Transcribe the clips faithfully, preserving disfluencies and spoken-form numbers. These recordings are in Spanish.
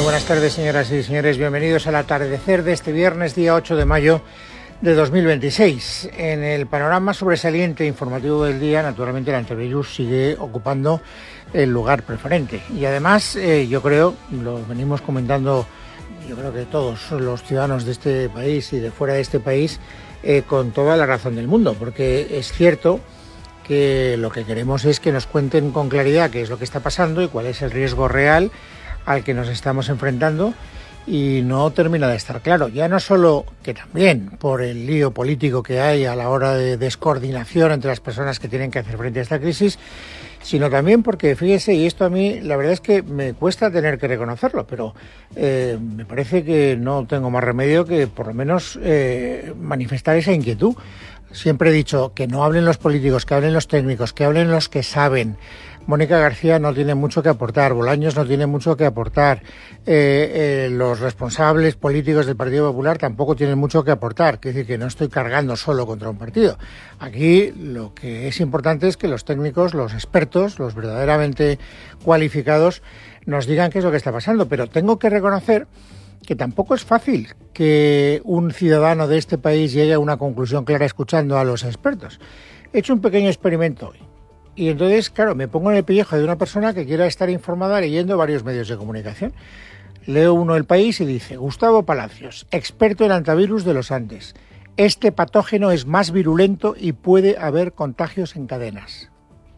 buenas tardes, señoras y señores. Bienvenidos al atardecer de este viernes, día ocho de mayo de dos mil veintiséis. En el panorama sobresaliente informativo del día, naturalmente el antivirus sigue ocupando el lugar preferente. Y además, eh, yo creo, lo venimos comentando, yo creo que todos los ciudadanos de este país y de fuera de este país, eh, con toda la razón del mundo, porque es cierto que lo que queremos es que nos cuenten con claridad qué es lo que está pasando y cuál es el riesgo real al que nos estamos enfrentando, y no termina de estar claro. Ya no solo que también por el lío político que hay a la hora de descoordinación entre las personas que tienen que hacer frente a esta crisis, sino también porque, fíjese, y esto a mí la verdad es que me cuesta tener que reconocerlo, pero eh, me parece que no tengo más remedio que por lo menos eh, manifestar esa inquietud. Siempre he dicho que no hablen los políticos, que hablen los técnicos, que hablen los que saben. Mónica García no tiene mucho que aportar, Bolaños no tiene mucho que aportar, eh, eh, los responsables políticos del Partido Popular tampoco tienen mucho que aportar. Quiere decir que no estoy cargando solo contra un partido. Aquí lo que es importante es que los técnicos, los expertos, los verdaderamente cualificados, nos digan qué es lo que está pasando. Pero tengo que reconocer que tampoco es fácil que un ciudadano de este país llegue a una conclusión clara escuchando a los expertos. He hecho un pequeño experimento hoy. Y entonces, claro, me pongo en el pellejo de una persona que quiera estar informada leyendo varios medios de comunicación. Leo uno El País y dice: Gustavo Palacios, experto en antivirus de los Andes. Este patógeno es más virulento y puede haber contagios en cadenas.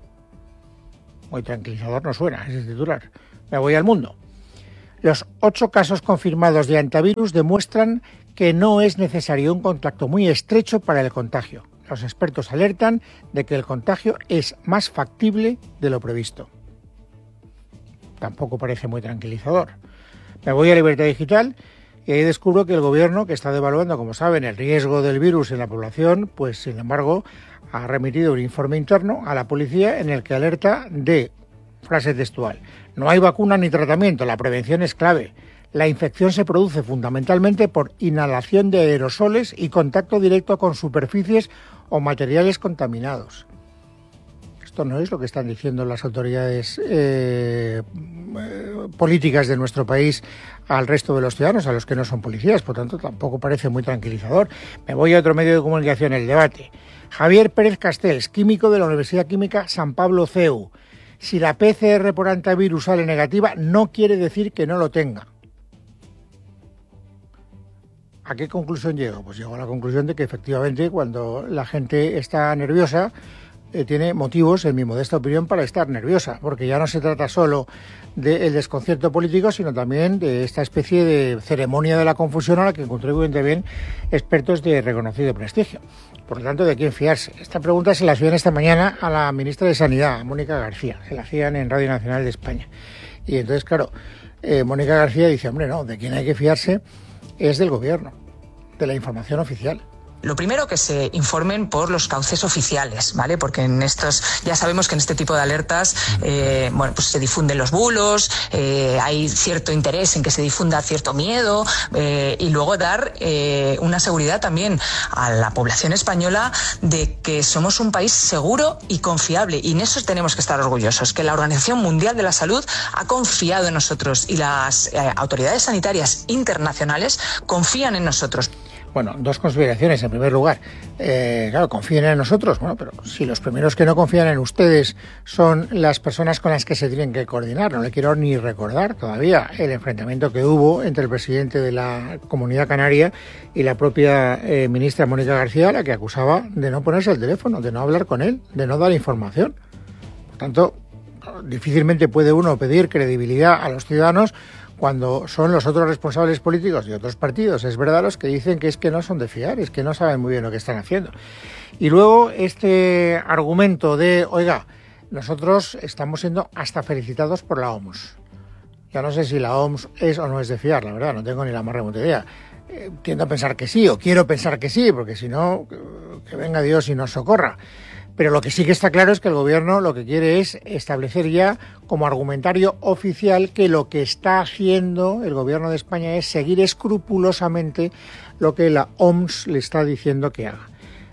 Muy tranquilizador no suena ese titular. Me voy al Mundo. Los ocho casos confirmados de antivirus demuestran que no es necesario un contacto muy estrecho para el contagio. Los expertos alertan de que el contagio es más factible de lo previsto. Tampoco parece muy tranquilizador. Me voy a Libertad Digital y ahí descubro que el gobierno, que está devaluando, como saben, el riesgo del virus en la población, pues sin embargo ha remitido un informe interno a la policía en el que alerta de, frase textual: no hay vacuna ni tratamiento, la prevención es clave. La infección se produce fundamentalmente por inhalación de aerosoles y contacto directo con superficies o materiales contaminados. Esto no es lo que están diciendo las autoridades eh, políticas de nuestro país al resto de los ciudadanos, a los que no son policías, por tanto tampoco parece muy tranquilizador. Me voy a otro medio de comunicación, El Debate. Javier Pérez Castells, químico de la Universidad Química San Pablo C E U. Si la P C R por antivirus sale negativa, no quiere decir que no lo tenga. ¿A qué conclusión llego? Pues llego a la conclusión de que efectivamente cuando la gente está nerviosa eh, tiene motivos, en mi modesta opinión, para estar nerviosa, porque ya no se trata solo del desconcierto político, sino también de esta especie de ceremonia de la confusión a la que contribuyen también expertos de reconocido prestigio. Por lo tanto, ¿de quién fiarse? Esta pregunta se la hacían esta mañana a la ministra de Sanidad, Mónica García, se la hacían en Radio Nacional de España. Y entonces, claro, eh, Mónica García dice, hombre, no, de quién hay que fiarse es del gobierno, de la información oficial. Lo primero, que se informen por los cauces oficiales, ¿vale? Porque en estos, ya sabemos que en este tipo de alertas, eh, bueno, pues se difunden los bulos, eh, hay cierto interés en que se difunda cierto miedo, eh, y luego dar eh, una seguridad también a la población española de que somos un país seguro y confiable, y en eso tenemos que estar orgullosos, que la Organización Mundial de la Salud ha confiado en nosotros y las eh, autoridades sanitarias internacionales confían en nosotros. Bueno, dos consideraciones. En primer lugar, eh, claro, confíen en nosotros. Bueno, pero si los primeros que no confían en ustedes son las personas con las que se tienen que coordinar, no le quiero ni recordar todavía el enfrentamiento que hubo entre el presidente de la Comunidad Canaria y la propia eh, ministra Mónica García, la que acusaba de no ponerse el teléfono, de no hablar con él, de no dar información. Por tanto, difícilmente puede uno pedir credibilidad a los ciudadanos cuando son los otros responsables políticos de otros partidos, es verdad, los que dicen que es que no son de fiar, es que no saben muy bien lo que están haciendo. Y luego este argumento de, oiga, nosotros estamos siendo hasta felicitados por la O M S. Ya no sé si la O M S es o no es de fiar, la verdad, no tengo ni la más remota idea. Eh, tiendo a pensar que sí, o quiero pensar que sí, porque si no, que venga Dios y nos socorra. Pero lo que sí que está claro es que el gobierno lo que quiere es establecer ya como argumentario oficial que lo que está haciendo el gobierno de España es seguir escrupulosamente lo que la O M S le está diciendo que haga.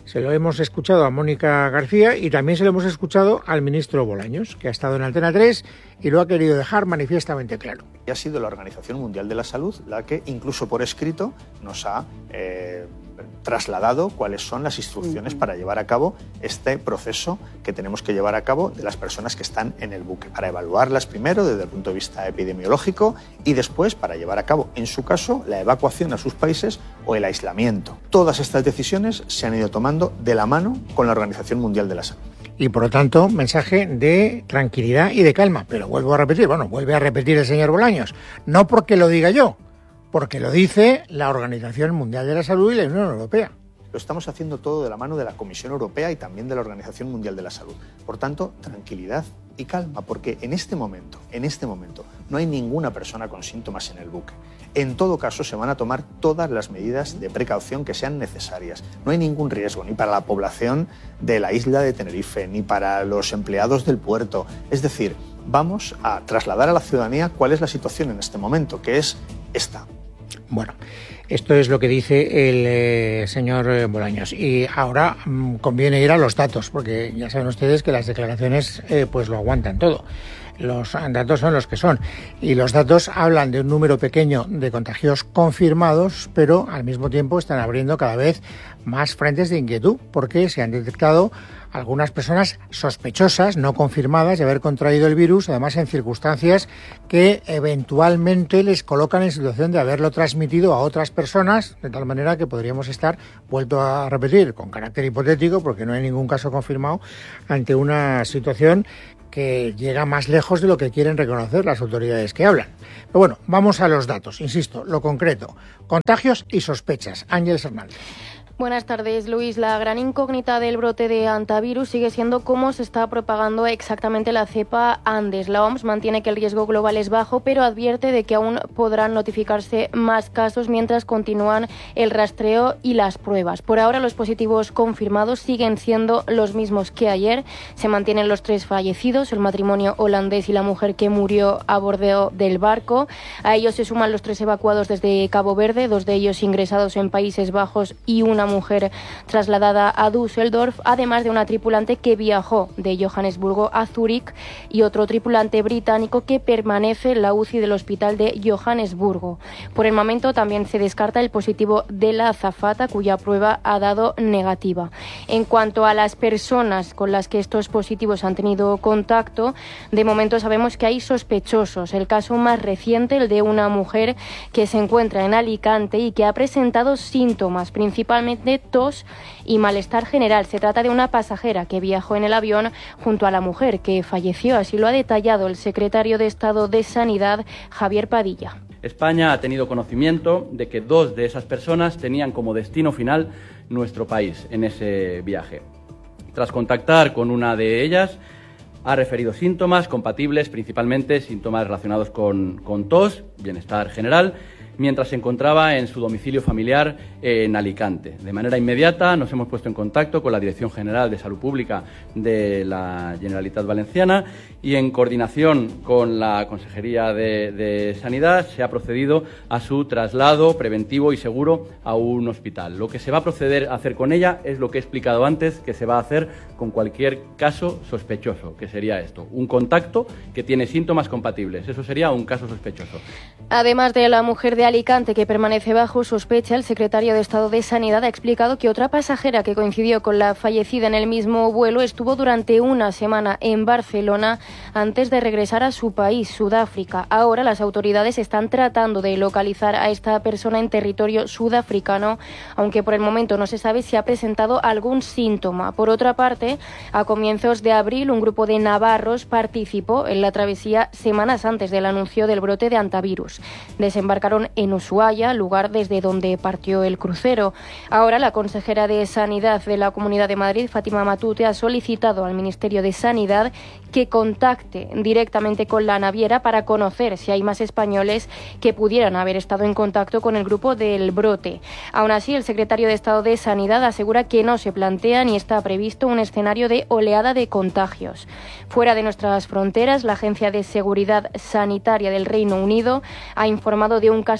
Se lo hemos escuchado a Mónica García y también se lo hemos escuchado al ministro Bolaños, que ha estado en Antena tres y lo ha querido dejar manifiestamente claro. Y ha sido la Organización Mundial de la Salud la que, incluso por escrito, nos ha eh, trasladado cuáles son las instrucciones para llevar a cabo este proceso que tenemos que llevar a cabo de las personas que están en el buque, para evaluarlas primero desde el punto de vista epidemiológico y después para llevar a cabo, en su caso, la evacuación a sus países o el aislamiento. Todas estas decisiones se han ido tomando de la mano con la Organización Mundial de la Salud. Y por lo tanto, mensaje de tranquilidad y de calma. Pero vuelvo a repetir, bueno, vuelve a repetir el señor Bolaños, no porque lo diga yo, porque lo dice la Organización Mundial de la Salud y la Unión Europea. Lo estamos haciendo todo de la mano de la Comisión Europea y también de la Organización Mundial de la Salud. Por tanto, tranquilidad y calma, porque en este momento, en este momento, no hay ninguna persona con síntomas en el buque. En todo caso, se van a tomar todas las medidas de precaución que sean necesarias. No hay ningún riesgo, ni para la población de la isla de Tenerife, ni para los empleados del puerto. Es decir, vamos a trasladar a la ciudadanía cuál es la situación en este momento, que es esta. Bueno, esto es lo que dice el eh, señor eh, Bolaños. Y ahora mmm, conviene ir a los datos, porque ya saben ustedes que las declaraciones eh, pues lo aguantan todo. Los datos son los que son. Y los datos hablan de un número pequeño de contagios confirmados, pero al mismo tiempo están abriendo cada vez más frentes de inquietud, porque se han detectado algunas personas sospechosas, no confirmadas, de haber contraído el virus, además en circunstancias que eventualmente les colocan en situación de haberlo transmitido a otras personas, de tal manera que podríamos estar, vuelto a repetir, con carácter hipotético, porque no hay ningún caso confirmado, ante una situación que llega más lejos de lo que quieren reconocer las autoridades que hablan. Pero bueno, vamos a los datos, insisto, lo concreto. Contagios y sospechas. Ángeles Hernández. Buenas tardes, Luis. La gran incógnita del brote de hantavirus sigue siendo cómo se está propagando exactamente la cepa Andes. La O M S mantiene que el riesgo global es bajo, pero advierte de que aún podrán notificarse más casos mientras continúan el rastreo y las pruebas. Por ahora, los positivos confirmados siguen siendo los mismos que ayer. Se mantienen los tres fallecidos, el matrimonio holandés y la mujer que murió a bordo del barco. A ellos se suman los tres evacuados desde Cabo Verde, dos de ellos ingresados en Países Bajos y una mujer trasladada a Düsseldorf, además de una tripulante que viajó de Johannesburgo a Zúrich y otro tripulante británico que permanece en la U C I del hospital de Johannesburgo. Por el momento también se descarta el positivo de la azafata, cuya prueba ha dado negativa. En cuanto a las personas con las que estos positivos han tenido contacto, de momento sabemos que hay sospechosos. El caso más reciente, el de una mujer que se encuentra en Alicante y que ha presentado síntomas, principalmente de tos y malestar general. Se trata de una pasajera que viajó en el avión junto a la mujer que falleció. Así lo ha detallado el secretario de Estado de Sanidad, Javier Padilla. España ha tenido conocimiento de que dos de esas personas tenían como destino final nuestro país en ese viaje. Tras contactar con una de ellas, ha referido síntomas compatibles, principalmente síntomas relacionados con, con tos, bienestar general, mientras se encontraba en su domicilio familiar en Alicante. De manera inmediata nos hemos puesto en contacto con la Dirección General de Salud Pública de la Generalitat Valenciana y en coordinación con la Consejería de, de Sanidad se ha procedido a su traslado preventivo y seguro a un hospital. Lo que se va a proceder a hacer con ella es lo que he explicado antes, que se va a hacer con cualquier caso sospechoso, que sería esto, un contacto que tiene síntomas compatibles. Eso sería un caso sospechoso. Además de la mujer de Alicante, que permanece bajo sospecha, el secretario de Estado de Sanidad ha explicado que otra pasajera que coincidió con la fallecida en el mismo vuelo estuvo durante una semana en Barcelona antes de regresar a su país, Sudáfrica. Ahora las autoridades están tratando de localizar a esta persona en territorio sudafricano, aunque por el momento no se sabe si ha presentado algún síntoma. Por otra parte, a comienzos de abril, un grupo de navarros participó en la travesía semanas antes del anuncio del brote de hantavirus. Desembarcaron en Ushuaia, lugar desde donde partió el crucero. Ahora la consejera de Sanidad de la Comunidad de Madrid, Fátima Matute, ha solicitado al Ministerio de Sanidad que contacte directamente con la naviera para conocer si hay más españoles que pudieran haber estado en contacto con el grupo del brote. Aún así, el secretario de Estado de Sanidad asegura que no se plantea ni está previsto un escenario de oleada de contagios. Fuera de nuestras fronteras, la Agencia de Seguridad Sanitaria del Reino Unido ha informado de un caso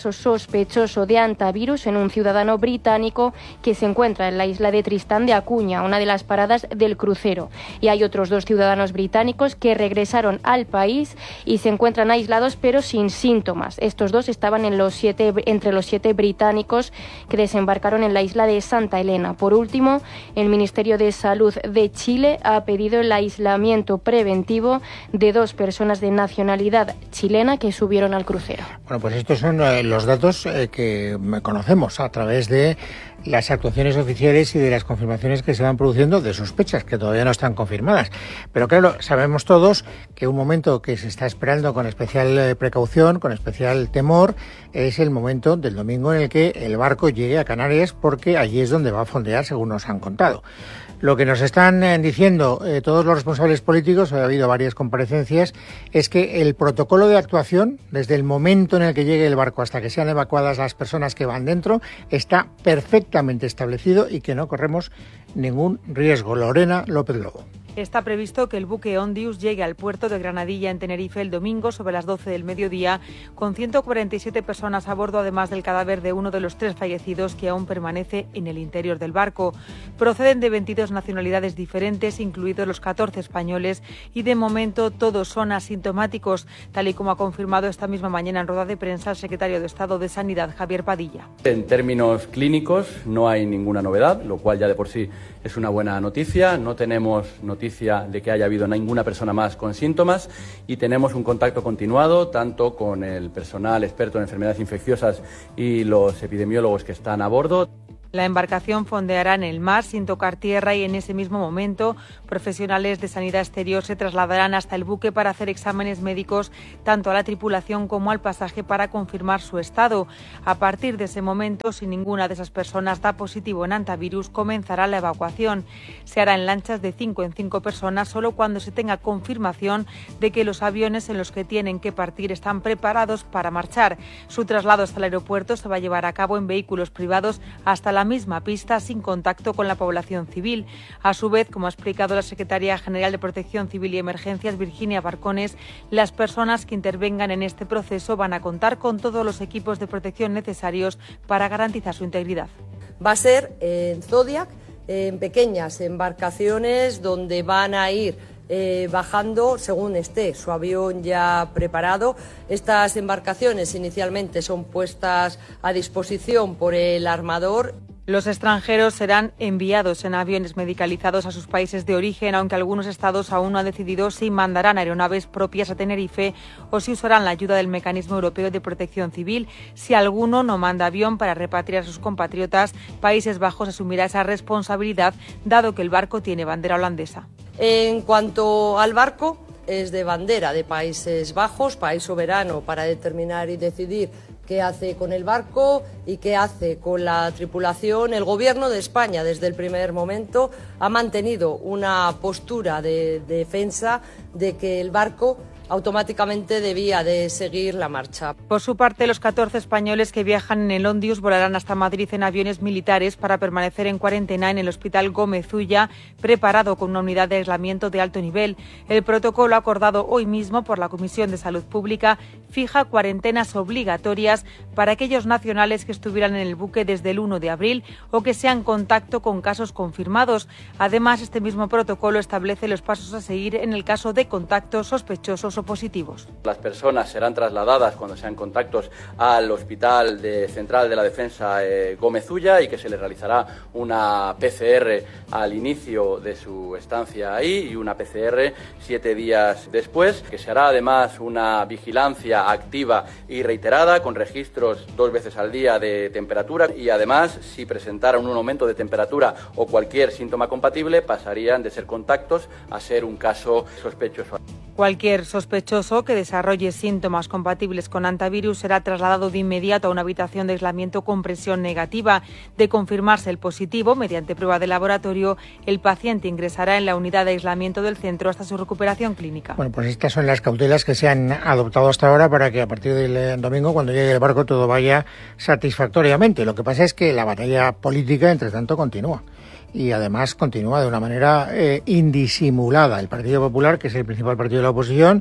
caso sospechoso de hantavirus en un ciudadano británico que se encuentra en la isla de Tristán de Acuña, una de las paradas del crucero. Y hay otros dos ciudadanos británicos que regresaron al país y se encuentran aislados pero sin síntomas. Estos dos estaban en los siete, entre los siete británicos que desembarcaron en la isla de Santa Elena. Por último, el Ministerio de Salud de Chile ha pedido el aislamiento preventivo de dos personas de nacionalidad chilena que subieron al crucero. Bueno, pues estos son eh, los datos eh, que conocemos a través de las actuaciones oficiales y de las confirmaciones que se van produciendo de sospechas que todavía no están confirmadas. Pero claro, sabemos todos que un momento que se está esperando con especial eh, precaución, con especial temor, es el momento del domingo en el que el barco llegue a Canarias, porque allí es donde va a fondear, según nos han contado. Lo que nos están eh, diciendo eh, todos los responsables políticos, ha habido varias comparecencias, es que el protocolo de actuación, desde el momento en el que llegue el barco hasta que sean evacuadas las personas que van dentro, está perfectamente establecido y que no corremos ningún riesgo. Lorena López Lobo. Está previsto que el buque Ondius llegue al puerto de Granadilla, en Tenerife, el domingo sobre las doce del mediodía, con ciento cuarenta y siete personas a bordo, además del cadáver de uno de los tres fallecidos que aún permanece en el interior del barco. Proceden de veintidós nacionalidades diferentes, incluidos los catorce españoles, y de momento todos son asintomáticos, tal y como ha confirmado esta misma mañana en rueda de prensa el secretario de Estado de Sanidad, Javier Padilla. En términos clínicos no hay ninguna novedad, lo cual ya de por sí es una buena noticia. No tenemos noticias de que haya habido ninguna persona más con síntomas y tenemos un contacto continuado tanto con el personal experto en enfermedades infecciosas y los epidemiólogos que están a bordo. La embarcación fondeará en el mar sin tocar tierra y en ese mismo momento profesionales de sanidad exterior se trasladarán hasta el buque para hacer exámenes médicos tanto a la tripulación como al pasaje para confirmar su estado. A partir de ese momento, si ninguna de esas personas da positivo en hantavirus, comenzará la evacuación. Se hará en lanchas de cinco en cinco personas solo cuando se tenga confirmación de que los aviones en los que tienen que partir están preparados para marchar. Su traslado hasta el aeropuerto se va a llevar a cabo en vehículos privados hasta la misma pista, sin contacto con la población civil. A su vez, como ha explicado la secretaria general de Protección Civil y Emergencias, Virginia Barcones, las personas que intervengan en este proceso van a contar con todos los equipos de protección necesarios para garantizar su integridad. Va a ser en Zodiac, en pequeñas embarcaciones donde van a ir Eh, bajando según esté su avión ya preparado. Estas embarcaciones inicialmente son puestas a disposición por el armador. Los extranjeros serán enviados en aviones medicalizados a sus países de origen, aunque algunos estados aún no han decidido si mandarán aeronaves propias a Tenerife o si usarán la ayuda del Mecanismo Europeo de Protección Civil. Si alguno no manda avión para repatriar a sus compatriotas, Países Bajos asumirá esa responsabilidad, dado que el barco tiene bandera holandesa. En cuanto al barco, es de bandera de Países Bajos, país soberano para determinar y decidir qué hace con el barco y qué hace con la tripulación. El Gobierno de España, desde el primer momento, ha mantenido una postura de, de defensa de que el barco automáticamente debía de seguir la marcha. Por su parte, los catorce españoles que viajan en el Ondius volarán hasta Madrid en aviones militares para permanecer en cuarentena en el Hospital Gómez Ulla, preparado con una unidad de aislamiento de alto nivel. El protocolo acordado hoy mismo por la Comisión de Salud Pública fija cuarentenas obligatorias para aquellos nacionales que estuvieran en el buque desde el uno de abril o que sean contacto con casos confirmados. Además, este mismo protocolo establece los pasos a seguir en el caso de contactos sospechosos o positivos. Las personas serán trasladadas cuando sean contactos al Hospital de Central de la Defensa eh, Gómez Ulla y que se les realizará una P C R al inicio de su estancia ahí y una P C R siete días después, que se hará además una vigilancia activa y reiterada con registros dos veces al día de temperatura y además si presentaran un aumento de temperatura o cualquier síntoma compatible pasarían de ser contactos a ser un caso sospechoso. Cualquier sospechoso que desarrolle síntomas compatibles con hantavirus será trasladado de inmediato a una habitación de aislamiento con presión negativa. De confirmarse el positivo, mediante prueba de laboratorio, el paciente ingresará en la unidad de aislamiento del centro hasta su recuperación clínica. Bueno, pues estas son las cautelas que se han adoptado hasta ahora para que a partir del domingo, cuando llegue el barco, todo vaya satisfactoriamente. Lo que pasa es que la batalla política, entre tanto, continúa. Y además continúa de una manera eh, indisimulada. El Partido Popular, que es el principal partido de la oposición,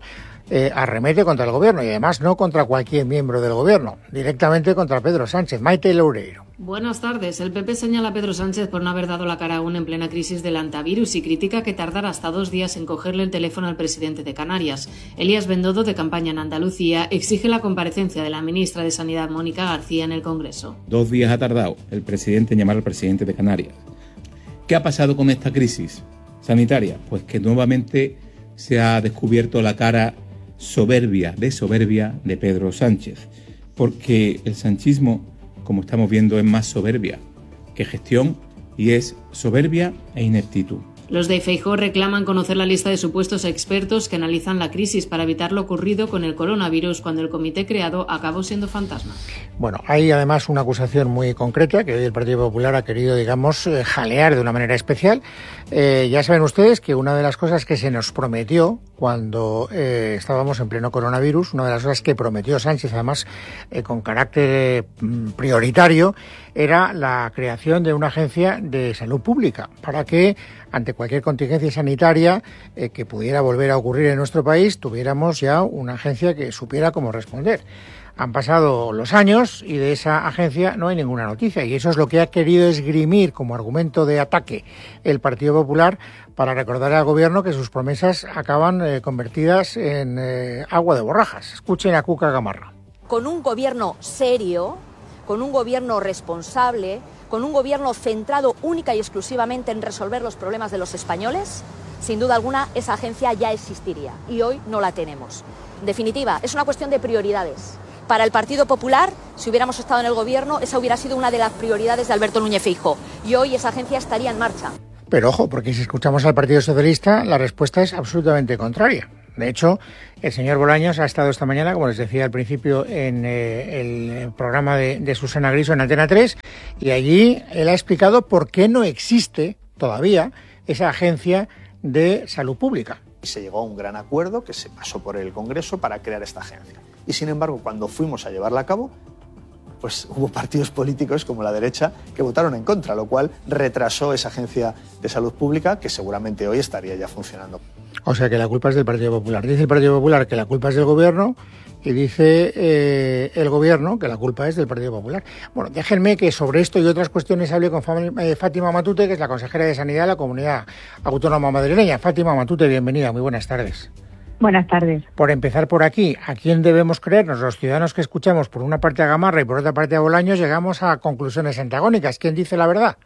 eh, arremete contra el gobierno y además no contra cualquier miembro del gobierno, directamente contra Pedro Sánchez. Maite Loureiro. Buenas tardes. El P P señala a Pedro Sánchez por no haber dado la cara aún en plena crisis del antivirus y critica que tardara hasta dos días en cogerle el teléfono al presidente de Canarias. Elías Bendodo, de campaña en Andalucía, exige la comparecencia de la ministra de Sanidad, Mónica García, en el Congreso. Dos días ha tardado el presidente en llamar al presidente de Canarias. ¿Qué ha pasado con esta crisis sanitaria? Pues que nuevamente se ha descubierto la cara soberbia, de soberbia de Pedro Sánchez, porque el sanchismo, como estamos viendo, es más soberbia que gestión y es soberbia e ineptitud. Los de Feijóo reclaman conocer la lista de supuestos expertos que analizan la crisis para evitar lo ocurrido con el coronavirus cuando el comité creado acabó siendo fantasma. Bueno, hay además una acusación muy concreta que hoy el Partido Popular ha querido, digamos, jalear de una manera especial. Eh, ya saben ustedes que una de las cosas que se nos prometió cuando eh, estábamos en pleno coronavirus, una de las cosas que prometió Sánchez, además eh, con carácter eh, prioritario, era la creación de una agencia de salud pública para que ante cualquier contingencia sanitaria eh, que pudiera volver a ocurrir en nuestro país, tuviéramos ya una agencia que supiera cómo responder. Han pasado los años y de esa agencia no hay ninguna noticia, y eso es lo que ha querido esgrimir como argumento de ataque el Partido Popular para recordar al Gobierno que sus promesas acaban eh, convertidas en eh, agua de borrajas. Escuchen a Cuca Gamarra. Con un Gobierno serio, con un Gobierno responsable, con un Gobierno centrado única y exclusivamente en resolver los problemas de los españoles, sin duda alguna esa agencia ya existiría y hoy no la tenemos. En definitiva, es una cuestión de prioridades. Para el Partido Popular, si hubiéramos estado en el Gobierno, esa hubiera sido una de las prioridades de Alberto Núñez Feijóo y hoy esa agencia estaría en marcha. Pero ojo, porque si escuchamos al Partido Socialista, la respuesta es absolutamente contraria. De hecho, el señor Bolaños ha estado esta mañana, como les decía al principio, en eh, el programa de, de Susana Griso en Antena tres, y allí él ha explicado por qué no existe todavía esa agencia de salud pública. Y se llegó a un gran acuerdo que se pasó por el Congreso para crear esta agencia. Y sin embargo, cuando fuimos a llevarla a cabo, pues hubo partidos políticos como la derecha que votaron en contra, lo cual retrasó esa agencia de salud pública que seguramente hoy estaría ya funcionando. O sea que la culpa es del Partido Popular. Dice el Partido Popular que la culpa es del Gobierno y dice eh, el Gobierno que la culpa es del Partido Popular. Bueno, déjenme que sobre esto y otras cuestiones hable con Fátima Matute, que es la consejera de Sanidad de la Comunidad Autónoma Madrileña. Fátima Matute, bienvenida, muy buenas tardes. Buenas tardes. Por empezar por aquí, ¿a quién debemos creernos? Los ciudadanos que escuchamos por una parte a Gamarra y por otra parte a Bolaños llegamos a conclusiones antagónicas. ¿Quién dice la verdad?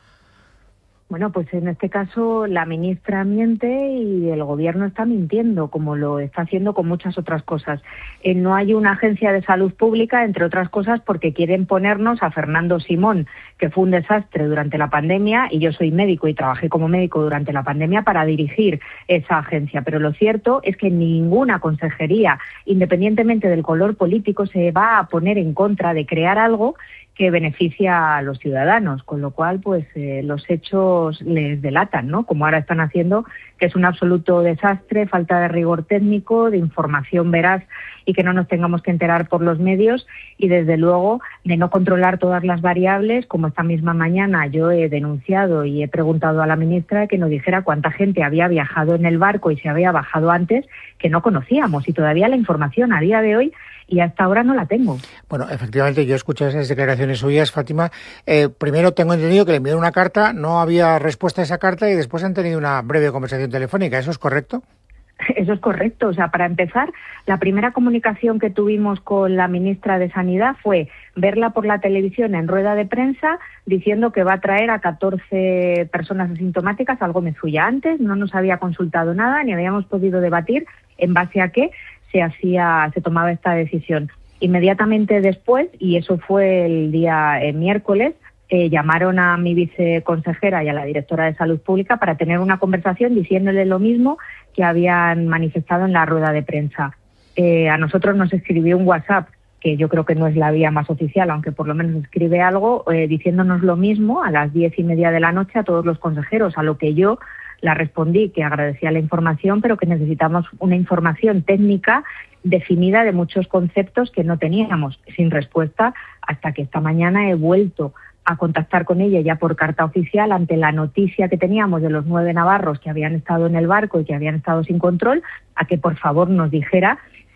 Bueno, pues en este caso la ministra miente y el Gobierno está mintiendo, como lo está haciendo con muchas otras cosas. Eh, no hay una agencia de salud pública, entre otras cosas, porque quieren ponernos a Fernando Simón, que fue un desastre durante la pandemia, y yo soy médico y trabajé como médico durante la pandemia para dirigir esa agencia. Pero lo cierto es que ninguna consejería, independientemente del color político, se va a poner en contra de crear algo que beneficia a los ciudadanos, con lo cual pues eh, los hechos les delatan, ¿no? Como ahora están haciendo, que es un absoluto desastre, falta de rigor técnico, de información veraz y que no nos tengamos que enterar por los medios, y desde luego de no controlar todas las variables, como esta misma mañana yo he denunciado y he preguntado a la ministra que nos dijera cuánta gente había viajado en el barco y se había bajado antes, que no conocíamos, y todavía la información a día de hoy y hasta ahora no la tengo. Bueno, efectivamente, yo he escuchado esas declaraciones suyas, Fátima. Eh, primero tengo entendido que le enviaron una carta, no había respuesta a esa carta y después han tenido una breve conversación telefónica. ¿Eso es correcto? Eso es correcto. O sea, para empezar, la primera comunicación que tuvimos con la ministra de Sanidad fue verla por la televisión en rueda de prensa diciendo que va a traer a catorce personas asintomáticas, algo me suya antes, no nos había consultado nada ni habíamos podido debatir en base a qué se hacía, se tomaba esta decisión. Inmediatamente después, y eso fue el día eh, miércoles, eh, llamaron a mi viceconsejera y a la directora de Salud Pública para tener una conversación diciéndole lo mismo que habían manifestado en la rueda de prensa. Eh, a nosotros nos escribió un WhatsApp, que yo creo que no es la vía más oficial, aunque por lo menos escribe algo, eh, diciéndonos lo mismo a las diez y media de la noche a todos los consejeros, a lo que yo la respondí que agradecía la información, pero que necesitamos una información técnica definida de muchos conceptos que no teníamos, sin respuesta, hasta que esta mañana he vuelto a contactar con ella ya por carta oficial ante la noticia que teníamos de los nueve navarros que habían estado en el barco y que habían estado sin control, a que por favor nos dijera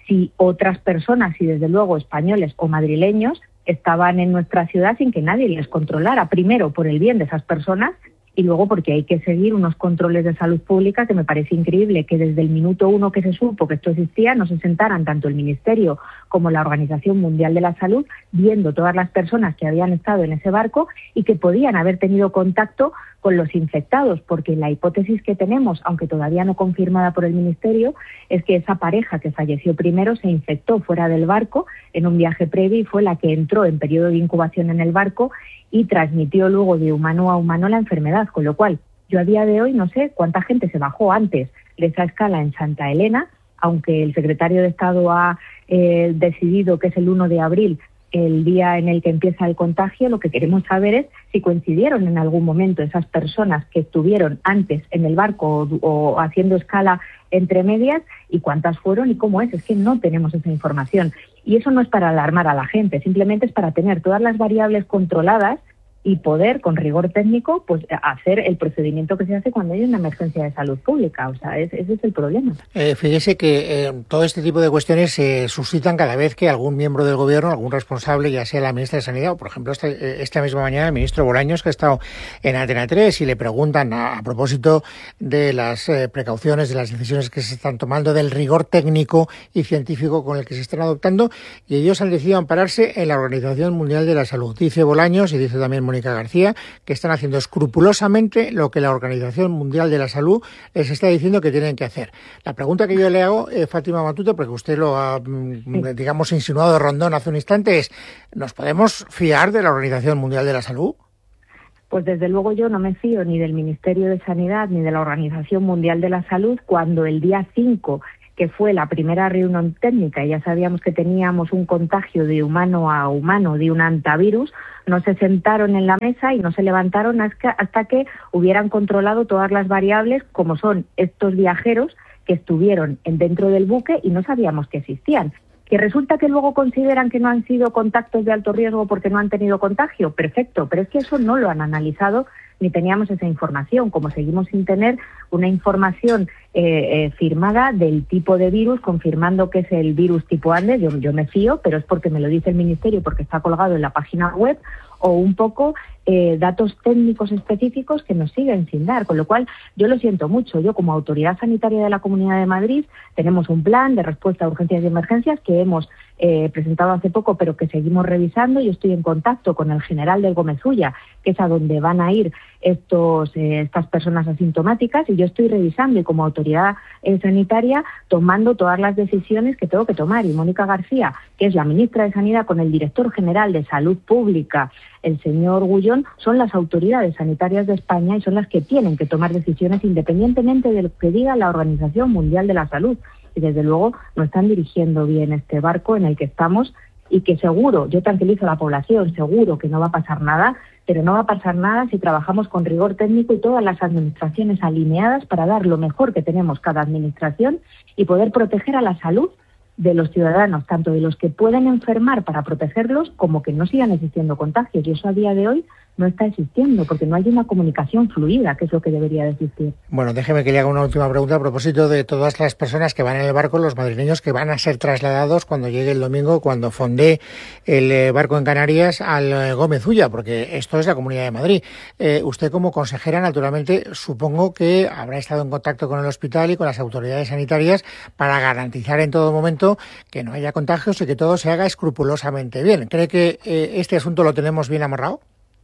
si otras personas, y desde luego españoles o madrileños, estaban en nuestra ciudad sin que nadie les controlara, primero por el bien de esas personas y luego porque hay que seguir unos controles de salud pública que me parece increíble que desde el minuto uno que se supo que esto existía no se sentaran tanto el Ministerio como la Organización Mundial de la Salud viendo todas las personas que habían estado en ese barco y que podían haber tenido contacto con los infectados, porque la hipótesis que tenemos, aunque todavía no confirmada por el Ministerio, es que esa pareja que falleció primero se infectó fuera del barco en un viaje previo y fue la que entró en periodo de incubación en el barco y transmitió luego de humano a humano la enfermedad, con lo cual yo a día de hoy no sé cuánta gente se bajó antes de esa escala en Santa Elena, aunque el secretario de Estado ha eh, decidido que es el uno de abril el día en el que empieza el contagio. Lo que queremos saber es si coincidieron en algún momento esas personas que estuvieron antes en el barco o, o haciendo escala entre medias y cuántas fueron y cómo es. Es que no tenemos esa información. Y eso no es para alarmar a la gente, simplemente es para tener todas las variables controladas y poder, con rigor técnico, pues hacer el procedimiento que se hace cuando hay una emergencia de salud pública. O sea, ese, ese es el problema. Eh, fíjese que eh, todo este tipo de cuestiones se suscitan cada vez que algún miembro del Gobierno, algún responsable, ya sea la ministra de Sanidad o, por ejemplo, esta, esta misma mañana el ministro Bolaños, que ha estado en Antena tres, y le preguntan a, a propósito de las eh, precauciones, de las decisiones que se están tomando, del rigor técnico y científico con el que se están adoptando, y ellos han decidido ampararse en la Organización Mundial de la Salud. Dice Bolaños, y dice también Mónica García, que están haciendo escrupulosamente lo que la Organización Mundial de la Salud les está diciendo que tienen que hacer. La pregunta que yo le hago, eh, Fátima Matute, porque usted lo ha, sí. digamos, insinuado de rondón hace un instante, es, ¿nos podemos fiar de la Organización Mundial de la Salud? Pues desde luego yo no me fío ni del Ministerio de Sanidad ni de la Organización Mundial de la Salud cuando el día cinco, que fue la primera reunión técnica, y ya sabíamos que teníamos un contagio de humano a humano de un hantavirus, no se sentaron en la mesa y no se levantaron hasta que hubieran controlado todas las variables, como son estos viajeros que estuvieron dentro del buque y no sabíamos que existían. Que resulta que luego consideran que no han sido contactos de alto riesgo porque no han tenido contagio, perfecto, pero es que eso no lo han analizado ni teníamos esa información, como seguimos sin tener una información eh, eh, firmada del tipo de virus, confirmando que es el virus tipo Andes. Yo, yo me fío, pero es porque me lo dice el Ministerio, porque está colgado en la página web, o un poco eh, datos técnicos específicos que nos siguen sin dar, con lo cual yo lo siento mucho. Yo, como Autoridad Sanitaria de la Comunidad de Madrid, tenemos un plan de respuesta a urgencias y emergencias que hemos eh, presentado hace poco, pero que seguimos revisando. Yo estoy en contacto con el general del Gómez Ulla, que es a donde van a ir estos eh, estas personas asintomáticas, y yo estoy revisando y como autoridad eh, sanitaria tomando todas las decisiones que tengo que tomar. Y Mónica García, que es la ministra de Sanidad, con el director general de Salud Pública, el señor Gullón, son las autoridades sanitarias de España y son las que tienen que tomar decisiones independientemente de lo que diga la Organización Mundial de la Salud. Y desde luego no están dirigiendo bien este barco en el que estamos, y que seguro, yo tranquilizo a la población, seguro que no va a pasar nada, pero no va a pasar nada si trabajamos con rigor técnico y todas las administraciones alineadas para dar lo mejor que tenemos cada administración y poder proteger a la salud de los ciudadanos, tanto de los que pueden enfermar para protegerlos como que no sigan existiendo contagios. Y eso a día de hoy no está existiendo porque no hay una comunicación fluida, que es lo que debería de existir. Bueno, déjeme que le haga una última pregunta a propósito de todas las personas que van en el barco, los madrileños que van a ser trasladados cuando llegue el domingo, cuando fondee el barco en Canarias, al Gómez Ulla, porque esto es la Comunidad de Madrid. Eh, usted, como consejera, naturalmente, supongo que habrá estado en contacto con el hospital y con las autoridades sanitarias para garantizar en todo momento que no haya contagios y que todo se haga escrupulosamente bien. ¿Cree que eh, este asunto lo tenemos bien amarrado?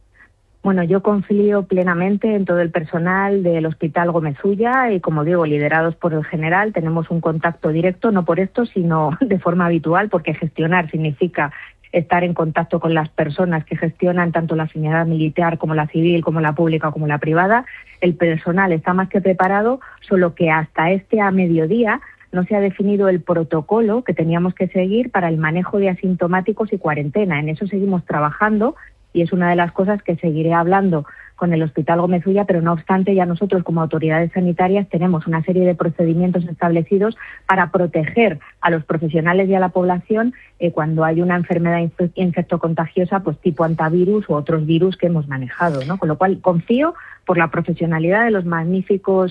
Bueno, yo confío plenamente en todo el personal del Hospital Gómez Ulla y, como digo, liderados por el general, tenemos un contacto directo, no por esto, sino de forma habitual, porque gestionar significa estar en contacto con las personas que gestionan tanto la sanidad militar como la civil, como la pública, como la privada. El personal está más que preparado, solo que hasta este a mediodía no se ha definido el protocolo que teníamos que seguir para el manejo de asintomáticos y cuarentena. En eso seguimos trabajando y es una de las cosas que seguiré hablando con el Hospital Gómez Ulla, pero no obstante ya nosotros como autoridades sanitarias tenemos una serie de procedimientos establecidos para proteger a los profesionales y a la población eh, cuando hay una enfermedad inf- infectocontagiosa, pues tipo hantavirus u otros virus que hemos manejado, ¿no? Con lo cual confío por la profesionalidad de los magníficos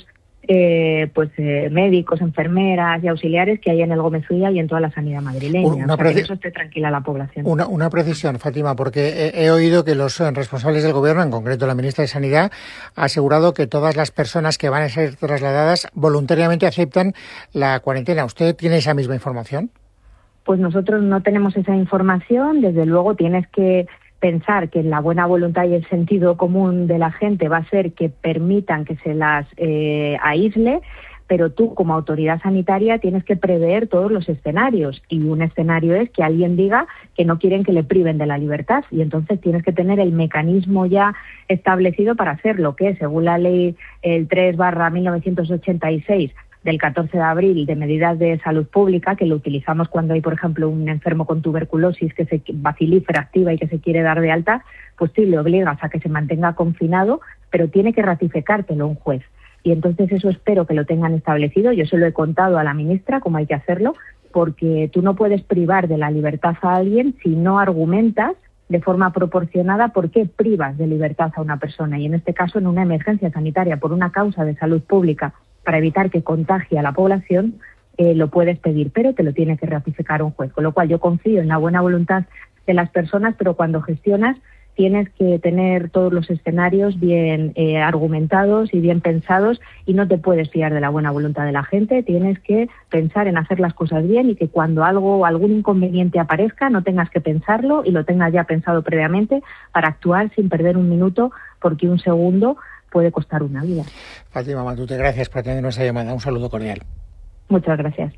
eh, pues eh, médicos, enfermeras y auxiliares que hay en el Gómez Ulla y en toda la sanidad madrileña. Una o sea, preci- que eso esté tranquila la población. Una, una precisión, Fátima, porque he, he oído que los responsables del Gobierno, en concreto la ministra de Sanidad, ha asegurado que todas las personas que van a ser trasladadas voluntariamente aceptan la cuarentena. ¿Usted tiene esa misma información? Pues nosotros no tenemos esa información. Desde luego tienes que pensar que la buena voluntad y el sentido común de la gente va a ser que permitan que se las eh, aísle, pero tú como autoridad sanitaria tienes que prever todos los escenarios, y un escenario es que alguien diga que no quieren que le priven de la libertad, y entonces tienes que tener el mecanismo ya establecido para hacerlo, que según la ley el tres barra mil novecientos ochenta y seis del catorce de abril de medidas de salud pública, que lo utilizamos cuando hay, por ejemplo, un enfermo con tuberculosis que se bacilífera activa y que se quiere dar de alta, pues sí, le obligas a que se mantenga confinado, pero tiene que ratificártelo un juez. Y entonces eso espero que lo tengan establecido. Yo se lo he contado a la ministra cómo hay que hacerlo, porque tú no puedes privar de la libertad a alguien si no argumentas de forma proporcionada por qué privas de libertad a una persona. Y en este caso, en una emergencia sanitaria por una causa de salud pública, para evitar que contagie a la población, eh, lo puedes pedir, pero te lo tiene que ratificar un juez. Con lo cual yo confío en la buena voluntad de las personas, pero cuando gestionas tienes que tener todos los escenarios bien eh, argumentados y bien pensados, y no te puedes fiar de la buena voluntad de la gente. Tienes que pensar en hacer las cosas bien, y que cuando algo, algún inconveniente aparezca, no tengas que pensarlo y lo tengas ya pensado previamente para actuar sin perder un minuto, porque un segundo puede costar una vida. Fátima Matute, gracias por atender nuestra llamada. Un saludo cordial. Muchas gracias.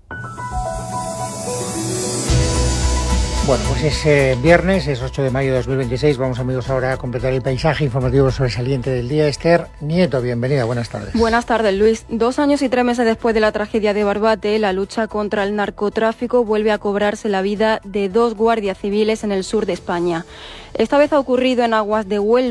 Bueno, pues es eh, viernes, es ocho de mayo de dos mil veintiséis. Vamos, amigos, ahora a completar el paisaje informativo sobresaliente del día. Esther Nieto, bienvenida, buenas tardes. Buenas tardes, Luis. Dos años y tres meses después de la tragedia de Barbate, la lucha contra el narcotráfico vuelve a cobrarse la vida de dos guardias civiles en el sur de España. Esta vez ha ocurrido en aguas de Huelva.